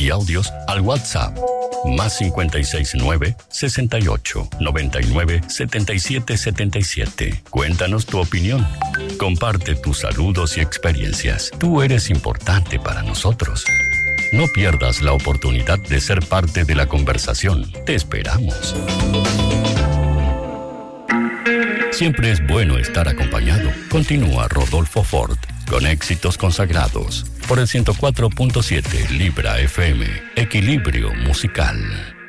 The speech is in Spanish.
y audios al WhatsApp más 569 68 99 77 77. Cuéntanos tu opinión. Comparte tus saludos y experiencias. Tú eres importante para nosotros. No pierdas la oportunidad de ser parte de la conversación. Te esperamos. Siempre es bueno estar acompañado. Continúa Rodolfo Ford con éxitos consagrados por el 104.7 Libra FM. Equilibrio musical.